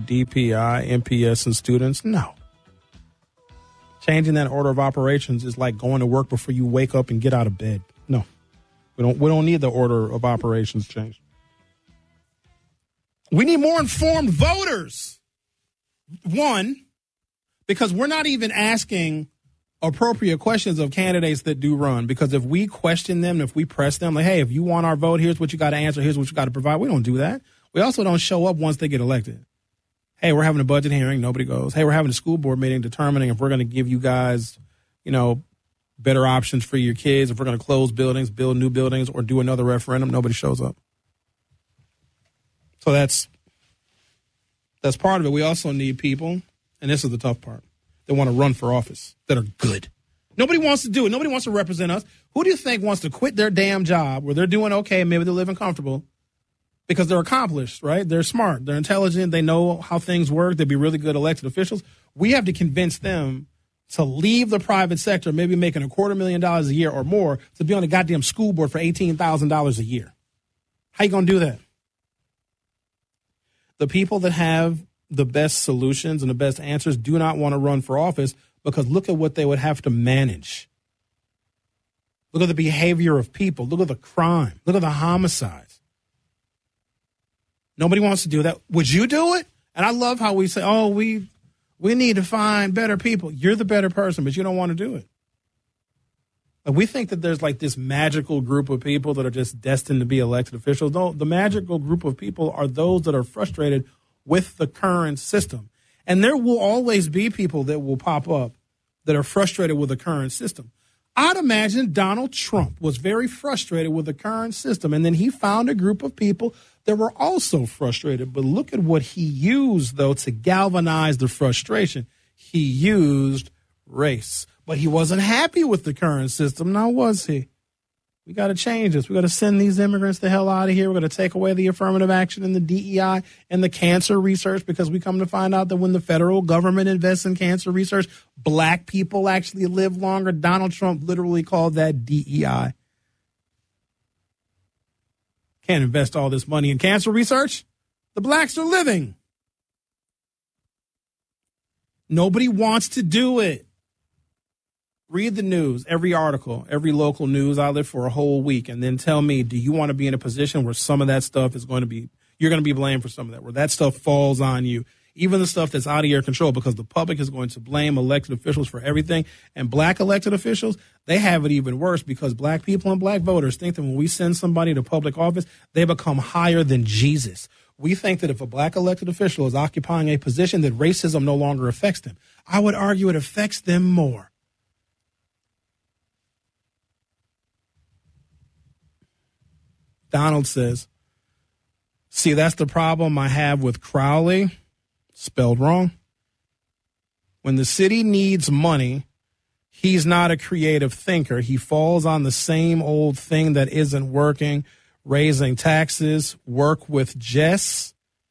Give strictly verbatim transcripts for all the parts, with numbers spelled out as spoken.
D P I, M P S, and students? No. Changing that order of operations is like going to work before you wake up and get out of bed. No. We don't we don't need the order of operations changed. We need more informed voters. One, because we're not even asking appropriate questions of candidates that do run. Because if we question them, if we press them, like, hey, if you want our vote, here's what you got to answer, here's what you got to provide. We don't do that. We also don't show up once they get elected. Hey, we're having a budget hearing. Nobody goes. Hey, we're having a school board meeting determining if we're going to give you guys, you know, better options for your kids, if we're going to close buildings, build new buildings, or do another referendum. Nobody shows up. So that's that's part of it. We also need people, and this is the tough part, that want to run for office, that are good. Nobody wants to do it. Nobody wants to represent us. Who do you think wants to quit their damn job where they're doing okay, maybe they're living comfortable, because they're accomplished, right? They're smart. They're intelligent. They know how things work. They'd be really good elected officials. We have to convince them to leave the private sector, maybe making a quarter million dollars a year or more, to be on the goddamn school board for eighteen thousand dollars a year. How you going to do that? The people that have the best solutions and the best answers do not want to run for office, because look at what they would have to manage. Look at the behavior of people. Look at the crime. Look at the homicides. Nobody wants to do that. Would you do it? And I love how we say, oh, we we need to find better people. You're the better person, but you don't want to do it. Like, we think that there's like this magical group of people that are just destined to be elected officials. No, the magical group of people are those that are frustrated with the current system. And there will always be people that will pop up that are frustrated with the current system. I'd imagine Donald Trump was very frustrated with the current system, and then he found a group of people that were also frustrated. But look at what he used, though, to galvanize the frustration. He used race. But he wasn't happy with the current system, now was he? We got to change this. We got to send these immigrants the hell out of here. We're going to take away the affirmative action and the D E I and the cancer research, because we come to find out that when the federal government invests in cancer research, black people actually live longer. Donald Trump literally called that D E I. Can't invest all this money in cancer research. The blacks are living. Nobody wants to do it. Read the news, every article, every local news outlet for a whole week, and then tell me, do you want to be in a position where some of that stuff is going to be, you're going to be blamed for some of that, where that stuff falls on you, even the stuff that's out of your control, because the public is going to blame elected officials for everything. And black elected officials, they have it even worse, because black people and black voters think that when we send somebody to public office, they become higher than Jesus. We think that if a black elected official is occupying a position, that racism no longer affects them. I would argue it affects them more. Donald says, see, that's the problem I have with Crowley. Spelled wrong. When the city needs money, he's not a creative thinker. He falls on the same old thing that isn't working. Raising taxes, work with Jess,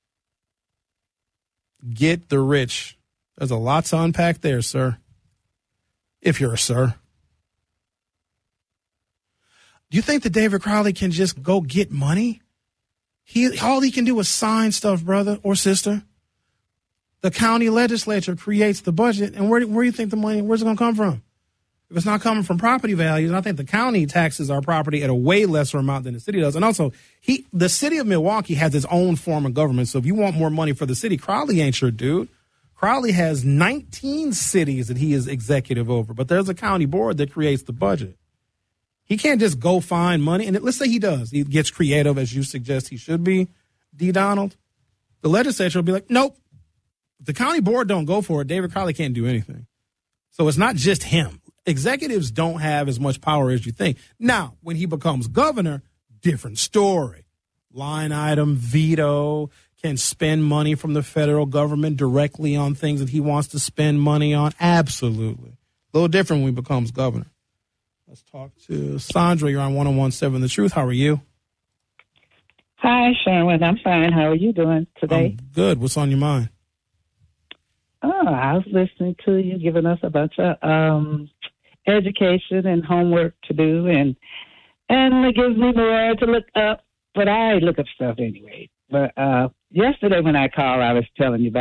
get the rich. There's a lot to unpack there, sir. If you're a sir. Do you think that David Crowley can just go get money? He all he can do is sign stuff, brother or sister. The county legislature creates the budget, and where, where do you think the money, where's it going to come from? If it's not coming from property values, and I think the county taxes our property at a way lesser amount than the city does. And also, he the city of Milwaukee has its own form of government, so if you want more money for the city, Crowley ain't your dude. Crowley has nineteen cities that he is executive over, but there's a county board that creates the budget. He can't just go find money. And let's say he does. He gets creative, as you suggest he should be, D. Donald. The legislature will be like, nope. If the county board don't go for it, David Crowley can't do anything. So it's not just him. Executives don't have as much power as you think. Now, when he becomes governor, different story. Line item, veto, can spend money from the federal government directly on things that he wants to spend money on. Absolutely. A little different when he becomes governor. Let's talk to Sandra. You're on one oh one point seven The Truth. How are you? Hi, Sherwin. I'm fine. How are you doing today? I'm good. What's on your mind? Oh, I was listening to you giving us a bunch of um, education and homework to do, and and it gives me more to look up. But I look up stuff anyway. But uh, yesterday when I called, I was telling you about